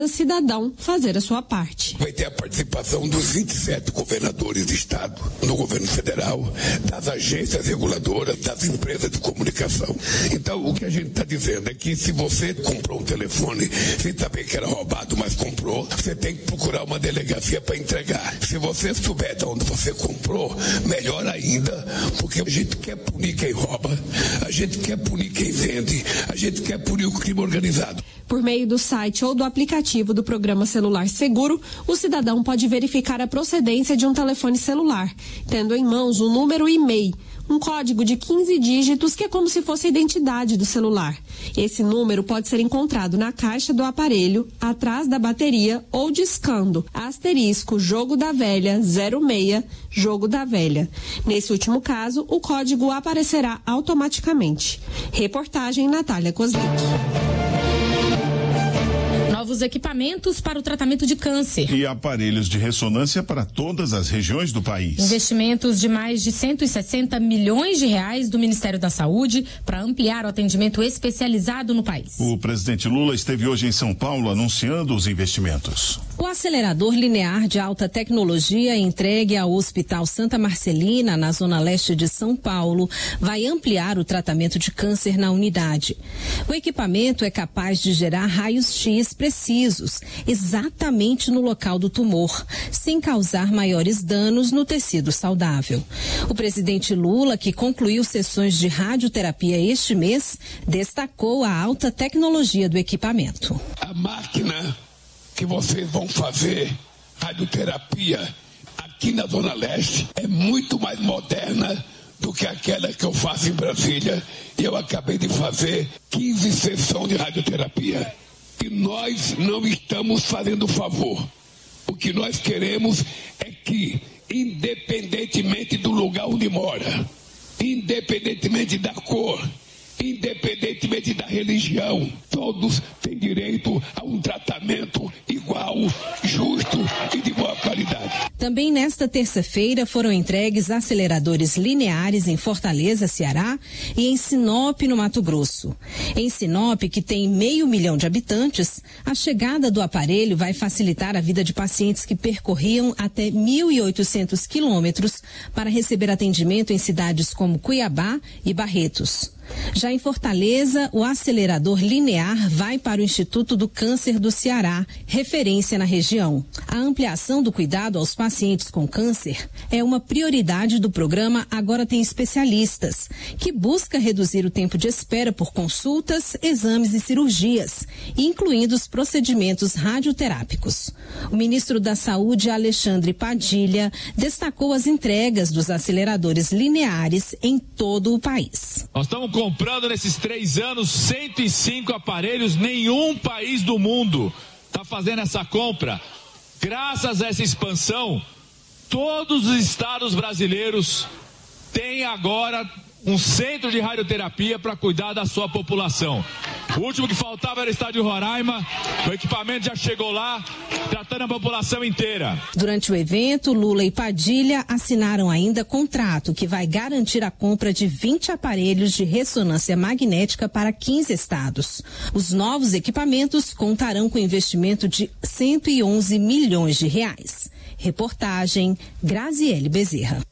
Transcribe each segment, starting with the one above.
cidadão fazer a sua parte. Vai ter a participação dos 27 governadores de estado, no governo federal, das agências reguladoras, das empresas de comunicação. Então, o que a gente está dizendo é que se você comprou um telefone sem saber que era roubado, mas comprou, você tem que procurar uma delegacia para entregar. Se você souber de onde você comprou, melhor ainda, porque a gente quer punir quem rouba, a gente quer punir quem vende, a gente quer punir o crime organizado. Por meio do site ou do aplicativo do Programa Celular Seguro, o cidadão pode verificar a procedência de um telefone celular, tendo em mãos um número e MEI, um código de 15 dígitos que é como se fosse a identidade do celular. Esse número pode ser encontrado na caixa do aparelho, atrás da bateria ou discando * Jogo da Velha 06 Jogo da Velha. Nesse último caso, o código aparecerá automaticamente. Reportagem Natália Kozlik. Novos equipamentos para o tratamento de câncer. E aparelhos de ressonância para todas as regiões do país. Investimentos de mais de 160 milhões de reais do Ministério da Saúde para ampliar o atendimento especializado no país. O presidente Lula esteve hoje em São Paulo anunciando os investimentos. O acelerador linear de alta tecnologia entregue ao Hospital Santa Marcelina, na zona leste de São Paulo, vai ampliar o tratamento de câncer na unidade. O equipamento é capaz de gerar raios-x precisos, exatamente no local do tumor, sem causar maiores danos no tecido saudável. O presidente Lula, que concluiu sessões de radioterapia este mês, destacou a alta tecnologia do equipamento. A máquina que vocês vão fazer radioterapia aqui na Zona Leste é muito mais moderna do que aquela que eu faço em Brasília. E eu acabei de fazer 15 sessões de radioterapia. E nós não estamos fazendo favor. O que nós queremos é que, independentemente do lugar onde mora, independentemente da cor, independentemente da religião, todos têm direito a um tratamento igual, justo e de boa qualidade. Também nesta terça-feira foram entregues aceleradores lineares em Fortaleza, Ceará, e em Sinop, no Mato Grosso. Em Sinop, que tem 500 mil de habitantes, a chegada do aparelho vai facilitar a vida de pacientes que percorriam até 1.800 quilômetros para receber atendimento em cidades como Cuiabá e Barretos. Já em Fortaleza, o acelerador linear vai para o Instituto do Câncer do Ceará, referência na região. A ampliação do cuidado aos pacientes com câncer é uma prioridade do programa Agora Tem Especialistas, que busca reduzir o tempo de espera por consultas, exames e cirurgias, incluindo os procedimentos radioterápicos. O ministro da Saúde, Alexandre Padilha, destacou as entregas dos aceleradores lineares em todo o país. Nós estamos comprando nesses 3 anos 105 aparelhos, nenhum país do mundo está fazendo essa compra. Graças a essa expansão, todos os estados brasileiros têm agora um centro de radioterapia para cuidar da sua população. O último que faltava era o estado de Roraima, o equipamento já chegou lá, tratando a população inteira. Durante o evento, Lula e Padilha assinaram ainda contrato que vai garantir a compra de 20 aparelhos de ressonância magnética para 15 estados. Os novos equipamentos contarão com investimento de 111 milhões de reais. Reportagem Graziele Bezerra.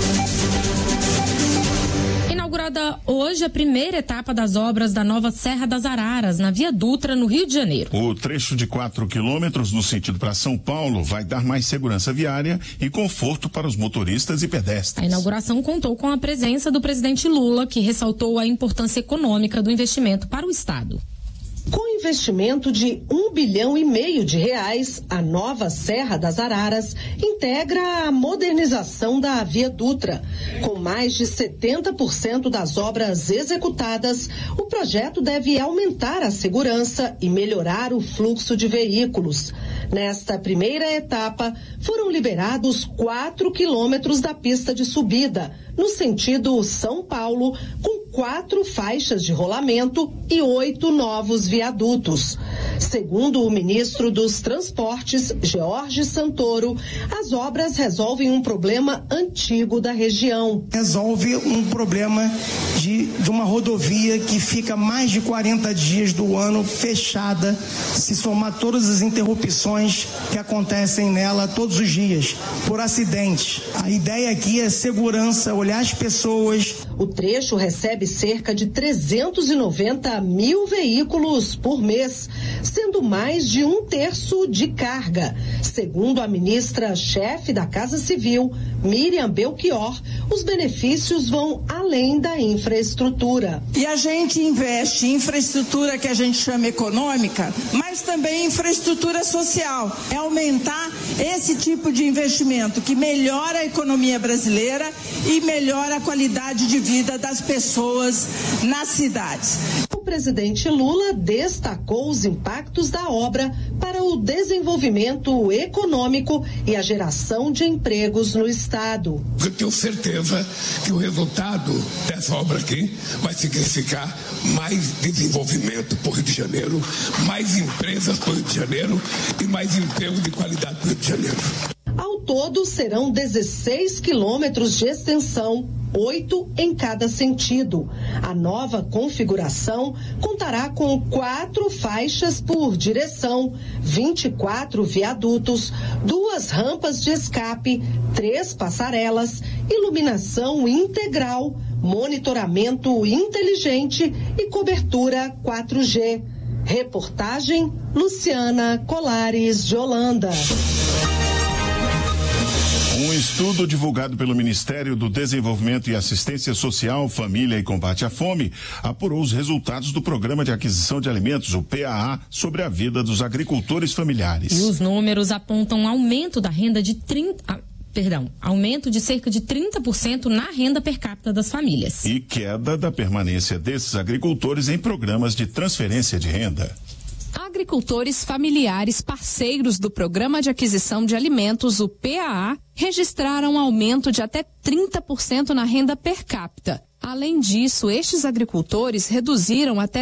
Inaugurada hoje a primeira etapa das obras da nova Serra das Araras, na Via Dutra, no Rio de Janeiro. O trecho de 4 quilômetros no sentido para São Paulo vai dar mais segurança viária e conforto para os motoristas e pedestres. A inauguração contou com a presença do presidente Lula, que ressaltou a importância econômica do investimento para o Estado. Com investimento de R$1,5 bilhão de reais, a nova Serra das Araras integra a modernização da Via Dutra. Com mais de 70% das obras executadas, o projeto deve aumentar a segurança e melhorar o fluxo de veículos. Nesta primeira etapa, foram liberados 4 quilômetros da pista de subida, no sentido São Paulo, com 4 faixas de rolamento e 8 novos viadutos. Segundo o ministro dos Transportes, George Santoro, as obras resolvem um problema antigo da região. Resolve um problema de uma rodovia que fica mais de 40 dias do ano fechada, se somar todas as interrupções que acontecem nela todos os dias, por acidentes. A ideia aqui é segurança, olhar as pessoas. O trecho recebe cerca de 390 mil veículos por mês, sendo mais de 1/3 de carga. Segundo a ministra-chefe da Casa Civil, Miriam Belchior, os benefícios vão além da infraestrutura. E a gente investe em infraestrutura que a gente chama econômica, mas também infraestrutura social. É aumentar esse tipo de investimento que melhora a economia brasileira e melhora a qualidade de vida das pessoas nas cidades. O presidente Lula destacou os impactos da obra para o desenvolvimento econômico e a geração de empregos no estado. Eu tenho certeza que o resultado dessa obra aqui vai significar mais desenvolvimento para o Rio de Janeiro, mais empresas para o Rio de Janeiro e mais emprego de qualidade para o Rio de Janeiro. Ao todo, serão 16 quilômetros de extensão, 8 em cada sentido. A nova configuração contará com 4 faixas por direção, 24 viadutos, 2 rampas de escape, 3 passarelas, iluminação integral, monitoramento inteligente e cobertura 4G. Reportagem Luciana Colares de Holanda. Um estudo divulgado pelo Ministério do Desenvolvimento e Assistência Social, Família e Combate à Fome apurou os resultados do Programa de Aquisição de Alimentos, o PAA, sobre a vida dos agricultores familiares. E os números apontam aumento da renda de aumento de cerca de 30% na renda per capita das famílias. E queda da permanência desses agricultores em programas de transferência de renda. Agricultores familiares parceiros do Programa de Aquisição de Alimentos, o PAA, registraram aumento de até 30% na renda per capita. Além disso, estes agricultores reduziram até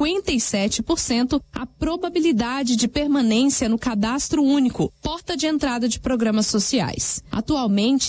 57% a probabilidade de permanência no Cadastro Único, porta de entrada de programas sociais. Atualmente,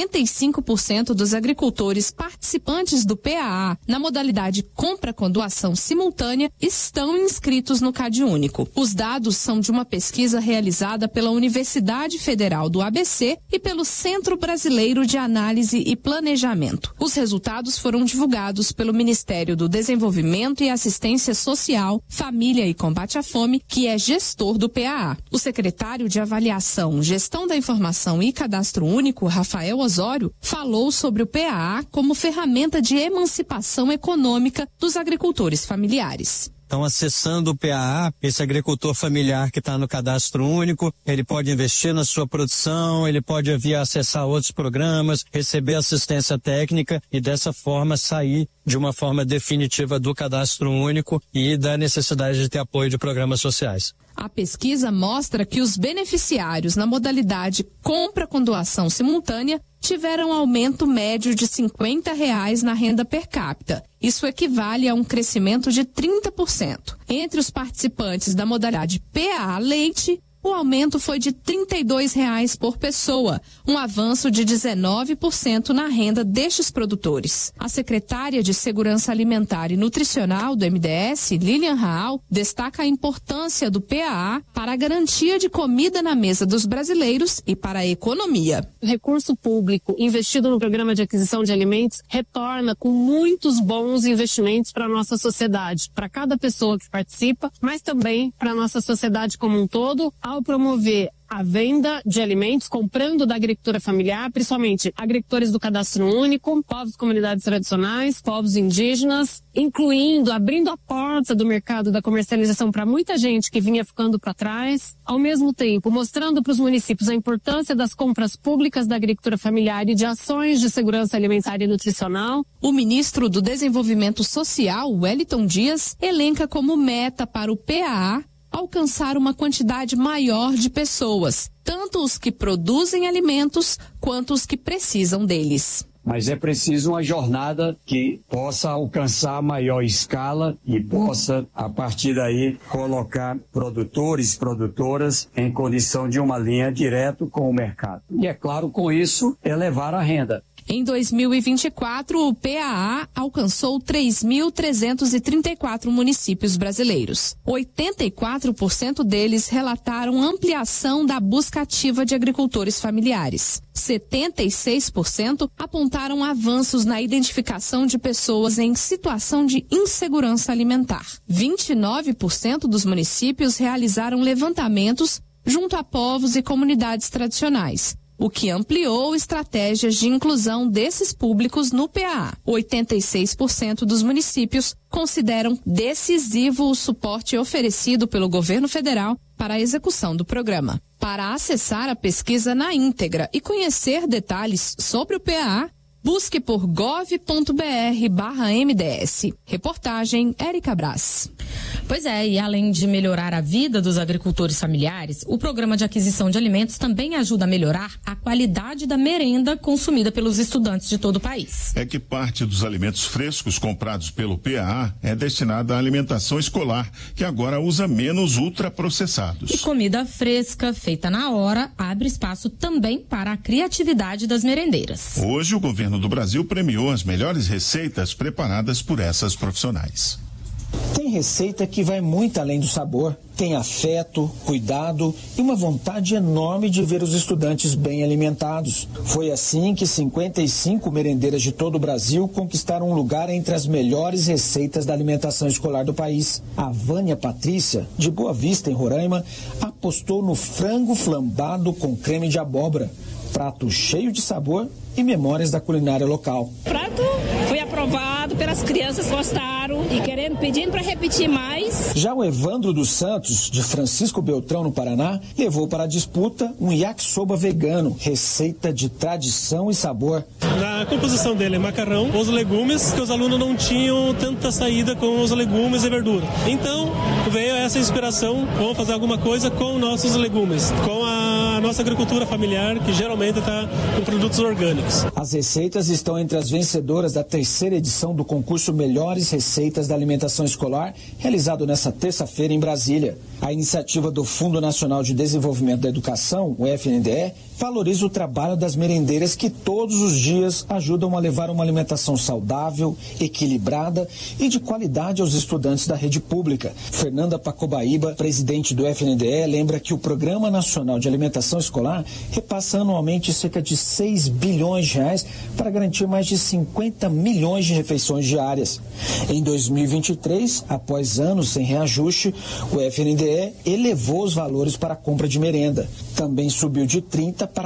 75% dos agricultores participantes do PAA, na modalidade compra com doação simultânea, estão inscritos no CadÚnico. Os dados são de uma pesquisa realizada pela Universidade Federal do ABC e pelo Centro Brasileiro de Análise e Planejamento. Os resultados foram divulgados pelo Ministério do Desenvolvimento e Assistência Social, Família e Combate à Fome, que é gestor do PAA. O secretário de Avaliação, Gestão da Informação e Cadastro Único, Rafael Osório, falou sobre o PAA como ferramenta de emancipação econômica dos agricultores familiares. Então, acessando o PAA, esse agricultor familiar que está no Cadastro Único, ele pode investir na sua produção, ele pode acessar outros programas, receber assistência técnica e dessa forma sair de uma forma definitiva do Cadastro Único e da necessidade de ter apoio de programas sociais. A pesquisa mostra que os beneficiários na modalidade compra com doação simultânea tiveram aumento médio de R$ 50 na renda per capita. Isso equivale a um crescimento de 30%. Entre os participantes da modalidade PAA Leite, o aumento foi de R$ 32 por pessoa, um avanço de 19% na renda destes produtores. A secretária de Segurança Alimentar e Nutricional do MDS, Lilian Raal, destaca a importância do PAA para a garantia de comida na mesa dos brasileiros e para a economia. O recurso público investido no Programa de Aquisição de Alimentos retorna com muitos bons investimentos para a nossa sociedade, para cada pessoa que participa, mas também para a nossa sociedade como um todo, ao promover a venda de alimentos, comprando da agricultura familiar, principalmente agricultores do Cadastro Único, povos, comunidades tradicionais, povos indígenas, incluindo, abrindo a porta do mercado da comercialização para muita gente que vinha ficando para trás, ao mesmo tempo mostrando para os municípios a importância das compras públicas da agricultura familiar e de ações de segurança alimentar e nutricional. O ministro do Desenvolvimento Social, Wellington Dias, elenca como meta para o PAA alcançar uma quantidade maior de pessoas, tanto os que produzem alimentos quanto os que precisam deles. mas é preciso uma jornada que possa alcançar maior escala e possa, a partir daí, colocar produtores e produtoras em condição de uma linha direto com o mercado. E, é claro, com isso, elevar a renda. Em 2024, o PAA alcançou 3.334 municípios brasileiros. 84% deles relataram ampliação da busca ativa de agricultores familiares. 76% apontaram avanços na identificação de pessoas em situação de insegurança alimentar. 29% dos municípios realizaram levantamentos junto a povos e comunidades tradicionais, o que ampliou estratégias de inclusão desses públicos no PAA. 86% dos municípios consideram decisivo o suporte oferecido pelo governo federal para a execução do programa. Para acessar a pesquisa na íntegra e conhecer detalhes sobre o PAA, busque por gov.br/MDS. Reportagem Érica Braz. Pois é, e além de melhorar a vida dos agricultores familiares, o programa de aquisição de alimentos também ajuda a melhorar a qualidade da merenda consumida pelos estudantes de todo o país. É que parte dos alimentos frescos comprados pelo PAA é destinada à alimentação escolar, que agora usa menos ultraprocessados. E comida fresca, feita na hora, abre espaço também para a criatividade das merendeiras. Hoje, o governo do Brasil premiou as melhores receitas preparadas por essas profissionais. Tem receita que vai muito além do sabor. Tem afeto, cuidado e uma vontade enorme de ver os estudantes bem alimentados. Foi assim que 55 merendeiras de todo o Brasil conquistaram um lugar entre as melhores receitas da alimentação escolar do país. A Vânia Patrícia, de Boa Vista, em Roraima, apostou no frango flambado com creme de abóbora. Prato cheio de sabor e memórias da culinária local. O prato foi aprovado pelas crianças, gostaram e pedindo para repetir mais. Já o Evandro dos Santos, de Francisco Beltrão, no Paraná, levou para a disputa um yakisoba vegano, receita de tradição e sabor. Na composição dele é macarrão, os legumes, que os alunos não tinham tanta saída com os legumes e verdura. Então veio essa inspiração, vamos fazer alguma coisa com nossos legumes, com a nossa agricultura familiar, que geralmente está com produtos orgânicos. As receitas estão entre as vencedoras da 3ª edição do concurso Melhores Receitas da Alimentação Escolar, realizado nesta terça-feira em Brasília. A iniciativa do Fundo Nacional de Desenvolvimento da Educação, o FNDE, valoriza o trabalho das merendeiras que todos os dias ajudam a levar uma alimentação saudável, equilibrada e de qualidade aos estudantes da rede pública. Fernanda Pacobaíba, presidente do FNDE, lembra que o Programa Nacional de Alimentação Escolar repassa anualmente cerca de 6 bilhões de reais para garantir mais de 50 milhões de refeições diárias. Em 2023, após anos sem reajuste, o FNDE elevou os valores para a compra de merenda. Também subiu de 30% para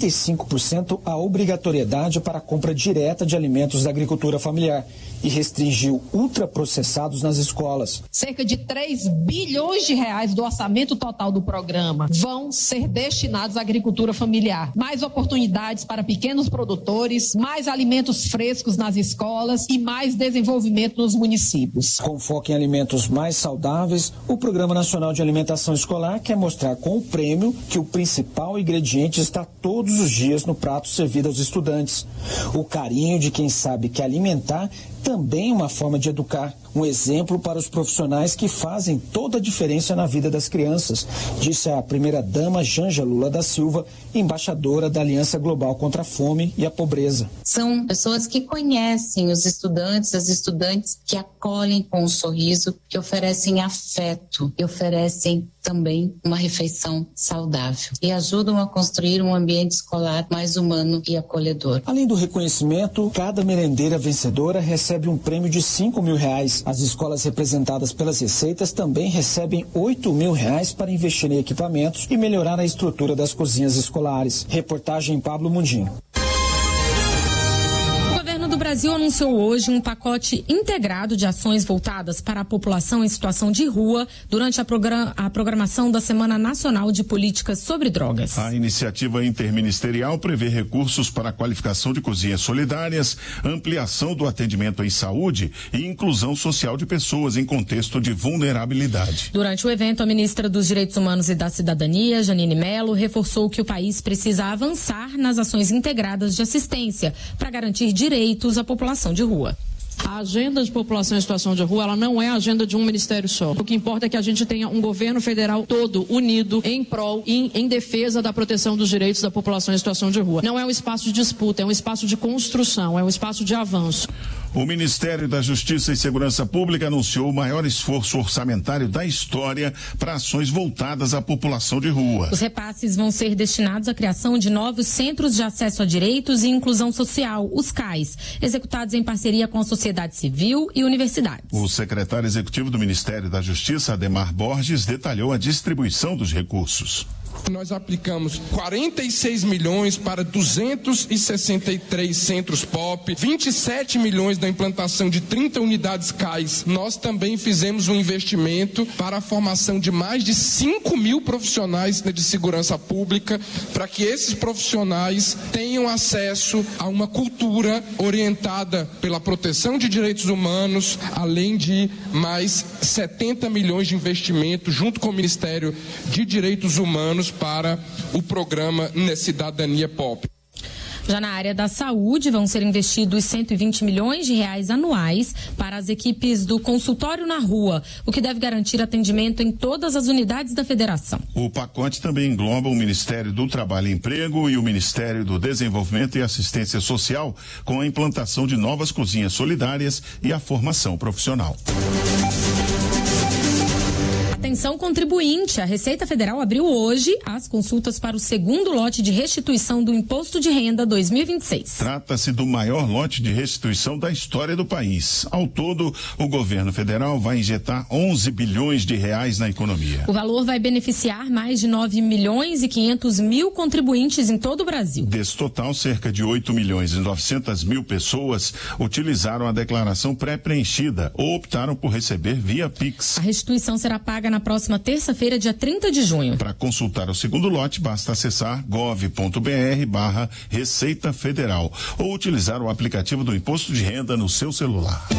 45% a obrigatoriedade para a compra direta de alimentos da agricultura familiar e restringiu ultraprocessados nas escolas. Cerca de 3 bilhões de reais do orçamento total do programa vão ser destinados à agricultura familiar. Mais oportunidades para pequenos produtores, mais alimentos frescos nas escolas e mais desenvolvimento nos municípios. Com foco em alimentos mais saudáveis, o Programa Nacional de Alimentação Escolar quer mostrar com o prêmio que o principal ingrediente está todos os dias no prato servido aos estudantes. O carinho de quem sabe que alimentar também é uma forma de educar. Um exemplo para os profissionais que fazem toda a diferença na vida das crianças, disse a primeira-dama Janja Lula da Silva, embaixadora da Aliança Global contra a Fome e a Pobreza. São pessoas que conhecem os estudantes, as estudantes que acolhem com um sorriso, que oferecem afeto, que oferecem também uma refeição saudável e ajudam a construir um ambiente escolar mais humano e acolhedor. Além do reconhecimento, cada merendeira vencedora recebe um prêmio de R$5 mil. As escolas representadas pelas receitas também recebem R$8 mil para investir em equipamentos e melhorar a estrutura das cozinhas escolares. Reportagem Pablo Mundinho. O governo do do Brasil anunciou hoje um pacote integrado de ações voltadas para a população em situação de rua durante a programação da Semana Nacional de Políticas sobre Drogas. A iniciativa interministerial prevê recursos para a qualificação de cozinhas solidárias, ampliação do atendimento em saúde e inclusão social de pessoas em contexto de vulnerabilidade. Durante o evento, a ministra dos Direitos Humanos e da Cidadania, Janine Mello, reforçou que o país precisa avançar nas ações integradas de assistência para garantir direitos à população de rua. A agenda de população em situação de rua, ela não é a agenda de um ministério só. O que importa é que a gente tenha um governo federal todo unido em prol e em defesa da proteção dos direitos da população em situação de rua. Não é um espaço de disputa, é um espaço de construção, é um espaço de avanço. O Ministério da Justiça e Segurança Pública anunciou o maior esforço orçamentário da história para ações voltadas à população de rua. Os repasses vão ser destinados à criação de novos Centros de Acesso a Direitos e Inclusão Social, os CAIs, executados em parceria com a sociedade civil e universidades. O secretário executivo do Ministério da Justiça, Ademar Borges, detalhou a distribuição dos recursos. Nós aplicamos 46 milhões para 263 centros POP, 27 milhões na implantação de 30 unidades CAIs. Nós também fizemos um investimento para a formação de mais de 5 mil profissionais de segurança pública, para que esses profissionais tenham acesso a uma cultura orientada pela proteção de direitos humanos, além de mais 70 milhões de investimento junto com o Ministério de Direitos Humanos para o programa Cidadania POP. Já na área da saúde, vão ser investidos 120 milhões de reais anuais para as equipes do consultório na rua, o que deve garantir atendimento em todas as unidades da federação. O pacote também engloba o Ministério do Trabalho e Emprego e o Ministério do Desenvolvimento e Assistência Social, com a implantação de novas cozinhas solidárias e a formação profissional. Atenção contribuinte, a Receita Federal abriu hoje as consultas para o segundo lote de restituição do Imposto de Renda 2026. Trata-se do maior lote de restituição da história do país. Ao todo, o governo federal vai injetar 11 bilhões de reais na economia. O valor vai beneficiar mais de 9 milhões e 500 mil contribuintes em todo o Brasil. Desse total, cerca de 8 milhões e 900 mil pessoas utilizaram a declaração pré-preenchida ou optaram por receber via Pix. A restituição será paga na próxima terça-feira, dia 30 de junho. Para consultar o segundo lote, basta acessar gov.br/Receita Federal ou utilizar o aplicativo do Imposto de Renda no seu celular.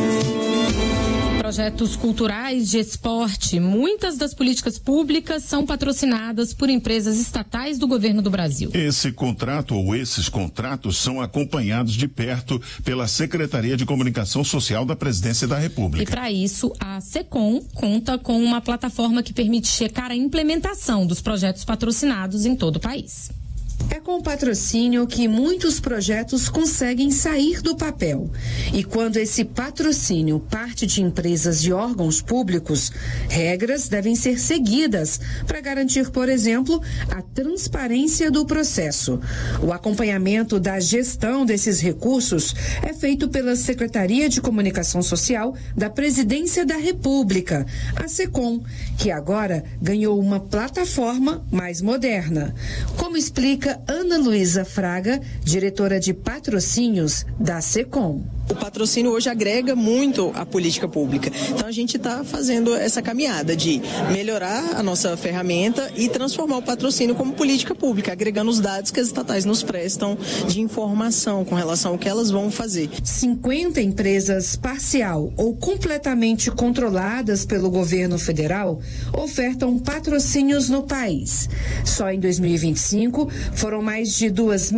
Projetos culturais de esporte. Muitas das políticas públicas são patrocinadas por empresas estatais do governo do Brasil. Esse contrato ou esses contratos são acompanhados de perto pela Secretaria de Comunicação Social da Presidência da República. E para isso, a SECOM conta com uma plataforma que permite checar a implementação dos projetos patrocinados em todo o país. É com patrocínio que muitos projetos conseguem sair do papel. E quando esse patrocínio parte de empresas e órgãos públicos, regras devem ser seguidas para garantir, por exemplo, a transparência do processo. O acompanhamento da gestão desses recursos é feito pela Secretaria de Comunicação Social da Presidência da República, a SECOM, que agora ganhou uma plataforma mais moderna. Como explica Ana Luísa Fraga, diretora de patrocínios da SECOM. O patrocínio hoje agrega muito à política pública. Então a gente está fazendo essa caminhada de melhorar a nossa ferramenta e transformar o patrocínio como política pública, agregando os dados que as estatais nos prestam de informação com relação ao que elas vão fazer. 50 empresas parcial ou completamente controladas pelo governo federal ofertam patrocínios no país. Só em 2025 foram mais de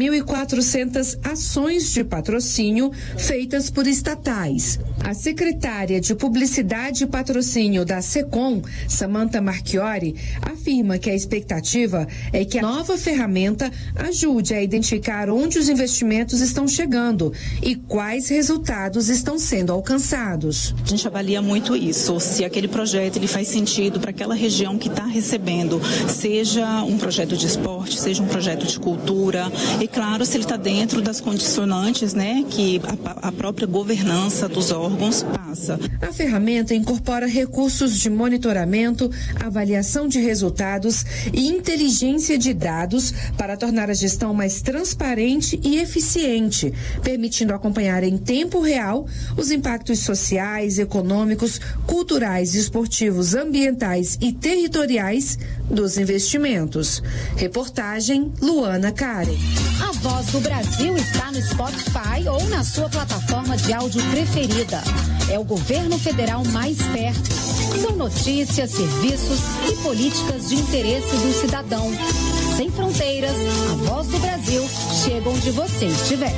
2.400 ações de patrocínio feitas por estatais. A secretária de Publicidade e Patrocínio da SECOM, Samantha Marchiori, afirma que a expectativa é que a nova ferramenta ajude a identificar onde os investimentos estão chegando e quais resultados estão sendo alcançados. A gente avalia muito isso, se aquele projeto ele faz sentido para aquela região que está recebendo, seja um projeto de esporte, seja um projeto de cultura, e claro, se ele está dentro das condicionantes, né, que a própria governança dos órgãos órgãos passa. A ferramenta incorpora recursos de monitoramento, avaliação de resultados e inteligência de dados para tornar a gestão mais transparente e eficiente, permitindo acompanhar em tempo real os impactos sociais, econômicos, culturais, esportivos, ambientais e territoriais dos investimentos. Reportagem Luana Karen. A Voz do Brasil está no Spotify ou na sua plataforma de áudio preferida. É o governo federal mais perto. São notícias, serviços e políticas de interesse do cidadão. Sem fronteiras, a Voz do Brasil chega onde você estiver.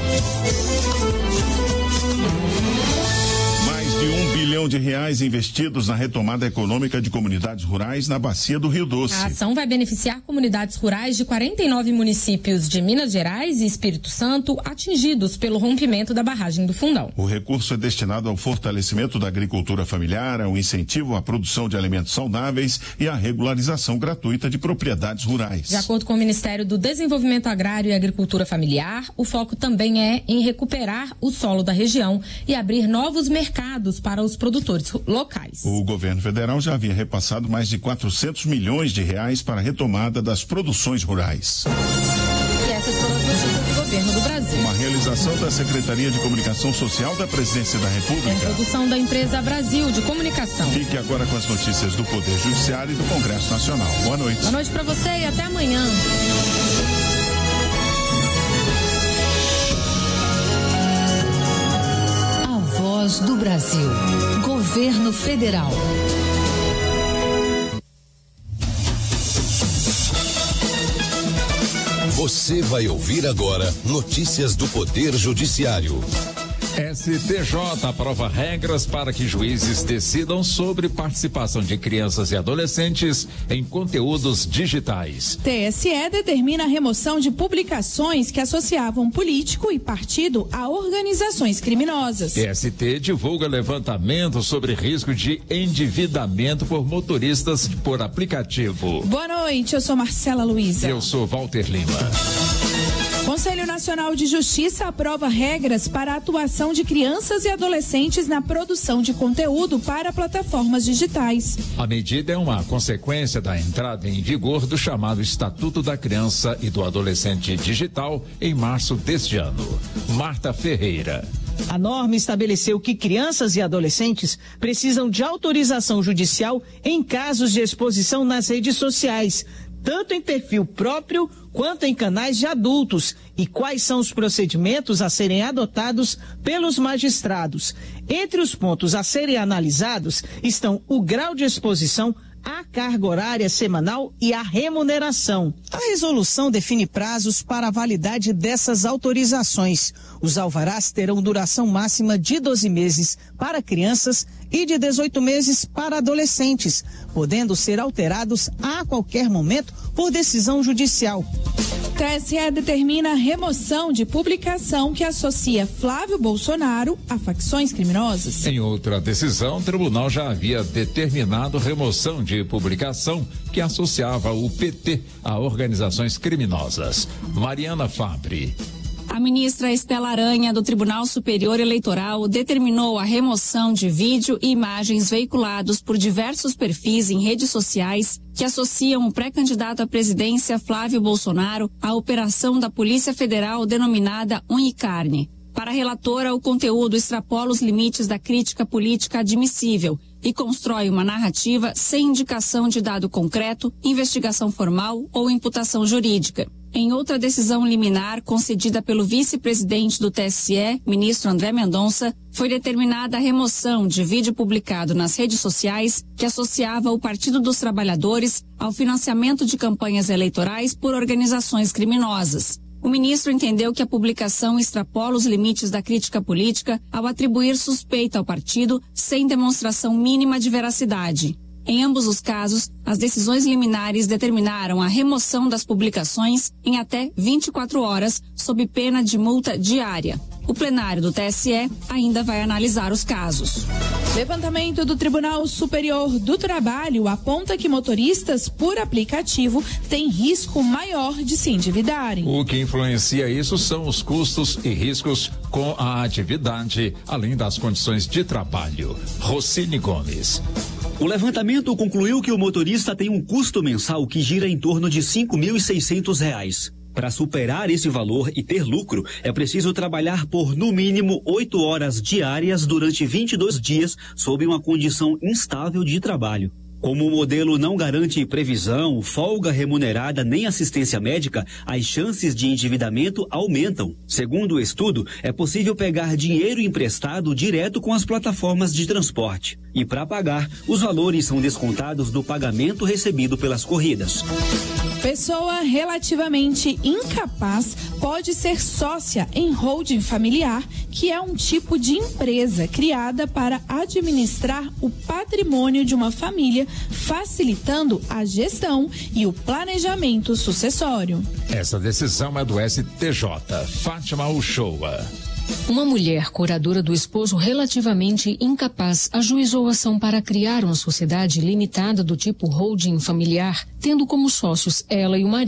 De R$1 bilhão investidos na retomada econômica de comunidades rurais na bacia do Rio Doce. A ação vai beneficiar comunidades rurais de 49 municípios de Minas Gerais e Espírito Santo atingidos pelo rompimento da barragem do Fundão. O recurso é destinado ao fortalecimento da agricultura familiar, ao incentivo à produção de alimentos saudáveis e à regularização gratuita de propriedades rurais. De acordo com o Ministério do Desenvolvimento Agrário e Agricultura Familiar, o foco também é em recuperar o solo da região e abrir novos mercados para os produtores locais. O governo federal já havia repassado mais de R$400 milhões para a retomada das produções rurais. E essas foram as notícias do governo do Brasil. Uma realização da Secretaria de Comunicação Social da Presidência da República. Em produção da empresa Brasil de Comunicação. Fique agora com as notícias do Poder Judiciário e do Congresso Nacional. Boa noite. Boa noite para você e até amanhã. Voz do Brasil. Governo Federal. Você vai ouvir agora notícias do Poder Judiciário. STJ aprova regras para que juízes decidam sobre participação de crianças e adolescentes em conteúdos digitais. TSE determina a remoção de publicações que associavam político e partido a organizações criminosas. TST divulga levantamento sobre risco de endividamento por motoristas por aplicativo. Boa noite, eu sou Marcela Luiza. Eu sou Walter Lima. Conselho Nacional de Justiça aprova regras para a atuação de crianças e adolescentes na produção de conteúdo para plataformas digitais. A medida é uma consequência da entrada em vigor do chamado Estatuto da Criança e do Adolescente Digital em março deste ano. Marta Ferreira. A norma estabeleceu que crianças e adolescentes precisam de autorização judicial em casos de exposição nas redes sociais, tanto em perfil próprio quanto em canais de adultos, e quais são os procedimentos a serem adotados pelos magistrados. Entre os pontos a serem analisados estão o grau de exposição, a carga horária semanal e a remuneração. A resolução define prazos para a validade dessas autorizações. Os alvarás terão duração máxima de 12 meses para crianças e de 18 meses para adolescentes, podendo ser alterados a qualquer momento por decisão judicial. TSE determina a remoção de publicação que associa Flávio Bolsonaro a facções criminosas. Em outra decisão, o tribunal já havia determinado remoção de publicação que associava o PT a organizações criminosas. Mariana Fabre. A ministra Estela Aranha, do Tribunal Superior Eleitoral, determinou a remoção de vídeo e imagens veiculados por diversos perfis em redes sociais que associam o pré-candidato à presidência Flávio Bolsonaro à operação da Polícia Federal denominada Unha e Carne. Para a relatora, o conteúdo extrapola os limites da crítica política admissível e constrói uma narrativa sem indicação de dado concreto, investigação formal ou imputação jurídica. Em outra decisão liminar concedida pelo vice-presidente do TSE, ministro André Mendonça, foi determinada a remoção de vídeo publicado nas redes sociais que associava o Partido dos Trabalhadores ao financiamento de campanhas eleitorais por organizações criminosas. O ministro entendeu que a publicação extrapola os limites da crítica política ao atribuir suspeita ao partido sem demonstração mínima de veracidade. Em ambos os casos, as decisões liminares determinaram a remoção das publicações em até 24 horas, sob pena de multa diária. O plenário do TSE ainda vai analisar os casos. Levantamento do Tribunal Superior do Trabalho aponta que motoristas por aplicativo têm risco maior de se endividarem. O que influencia isso são os custos e riscos com a atividade, além das condições de trabalho. Rocine Gomes. O levantamento concluiu que o motorista tem um custo mensal que gira em torno de R$ 5.600. Para superar esse valor e ter lucro, é preciso trabalhar por, no mínimo, 8 horas diárias durante 22 dias sob uma condição instável de trabalho. Como o modelo não garante previsão, folga remunerada nem assistência médica, as chances de endividamento aumentam. Segundo o estudo, é possível pegar dinheiro emprestado direto com as plataformas de transporte. E para pagar, os valores são descontados do pagamento recebido pelas corridas. Pessoa relativamente incapaz pode ser sócia em holding familiar, que é um tipo de empresa criada para administrar o patrimônio de uma família, facilitando a gestão e o planejamento sucessório. Essa decisão é do STJ. Fátima Uchoa. Uma mulher curadora do esposo relativamente incapaz ajuizou ação para criar uma sociedade limitada do tipo holding familiar, tendo como sócios ela e o marido.